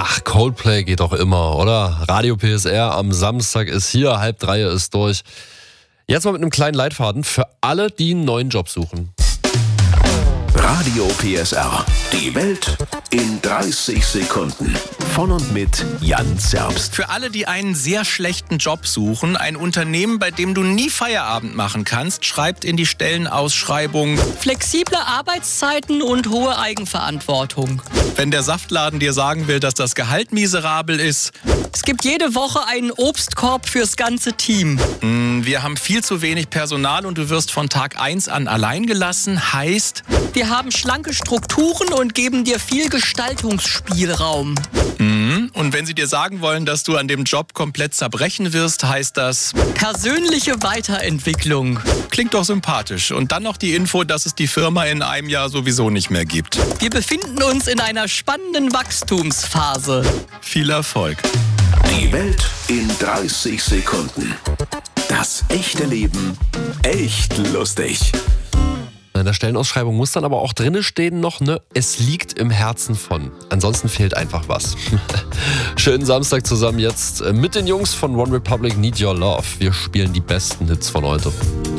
Ach, Coldplay geht doch immer, oder? Radio PSR am Samstag ist hier, 2:30 ist durch. Jetzt mal mit einem kleinen Leitfaden für alle, die einen neuen Job suchen. Radio PSR. Die Welt in 30 Sekunden. Von und mit Jan Zerbst. Für alle, die einen sehr schlechten Job suchen, ein Unternehmen, bei dem du nie Feierabend machen kannst, schreibt in die Stellenausschreibung: flexible Arbeitszeiten und hohe Eigenverantwortung. Wenn der Saftladen dir sagen will, dass das Gehalt miserabel ist. Es gibt jede Woche einen Obstkorb fürs ganze Team. Wir haben viel zu wenig Personal und du wirst von Tag 1 an allein gelassen, heißt: Wir haben schlanke Strukturen und geben dir viel Gestaltungsspielraum. Und wenn sie dir sagen wollen, dass du an dem Job komplett zerbrechen wirst, heißt das: persönliche Weiterentwicklung. Klingt doch sympathisch. Und dann noch die Info, dass es die Firma in einem Jahr sowieso nicht mehr gibt. Wir befinden uns in einer spannenden Wachstumsphase. Viel Erfolg. Die Welt in 30 Sekunden. Das echte Leben echt lustig. In der Stellenausschreibung muss dann aber auch drinne stehen noch, es liegt im Herzen von. Ansonsten fehlt einfach was. Schönen Samstag zusammen jetzt mit den Jungs von One Republic, Need Your Love. Wir spielen die besten Hits von heute.